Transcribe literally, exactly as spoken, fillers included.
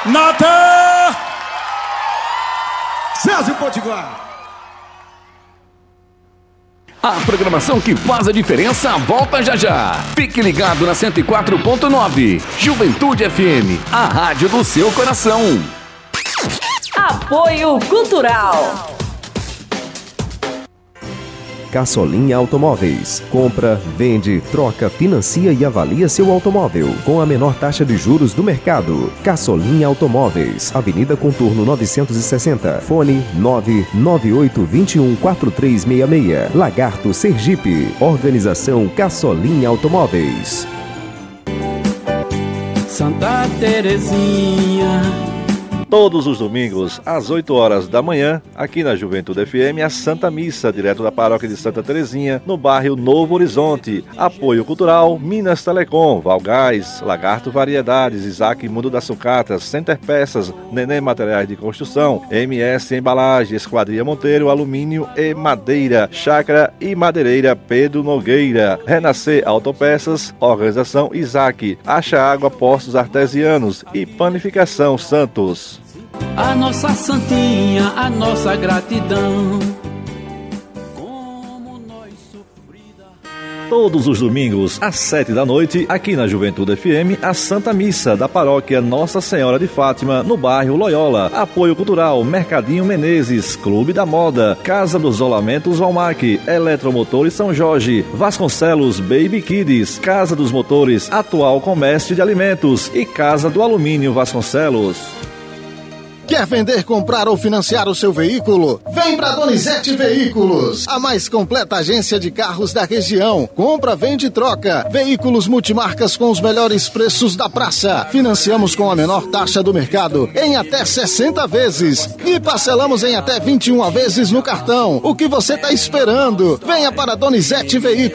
Nata! César Potiguar. A programação que faz a diferença volta já já. Fique ligado na cento e quatro ponto nove. Juventude F M, a rádio do seu coração. Apoio Cultural. Caçolinha Automóveis. Compra, vende, troca, financia e avalia seu automóvel com a menor taxa de juros do mercado. Caçolinha Automóveis, Avenida Contorno novecentos e sessenta, fone nove nove oito dois um quatro três seis seis, Lagarto, Sergipe. Organização Caçolinha Automóveis. Santa Terezinha. Todos os domingos, às oito horas da manhã, aqui na Juventude F M, a Santa Missa, direto da paróquia de Santa Terezinha, no bairro Novo Horizonte. Apoio Cultural, Minas Telecom, Valgás, Lagarto Variedades, Isaac Mundo das Sucatas, Center Peças, Neném Materiais de Construção, M S Embalagem, Esquadria Monteiro, Alumínio e Madeira, Chácara e Madeireira Pedro Nogueira, Renascer Autopeças, Organização Isaac, Acha Água Postos Artesianos e Panificação Santos. A nossa santinha, a nossa gratidão. Como nós sofrida. Todos os domingos, às sete da noite, aqui na Juventude F M, a Santa Missa da paróquia Nossa Senhora de Fátima, no bairro Loyola. Apoio Cultural, Mercadinho Menezes, Clube da Moda, Casa dos Rolamentos Valmac, Eletromotores São Jorge, Vasconcelos Baby Kids, Casa dos Motores, Atual Comércio de Alimentos e Casa do Alumínio Vasconcelos. Quer vender, comprar ou financiar o seu veículo? Vem para Donizete Veículos, a mais completa agência de carros da região. Compra, vende e troca. Veículos multimarcas com os melhores preços da praça. Financiamos com a menor taxa do mercado em até sessenta vezes e parcelamos em até vinte e uma vezes no cartão. O que você está esperando? Venha para Donizete Veículos.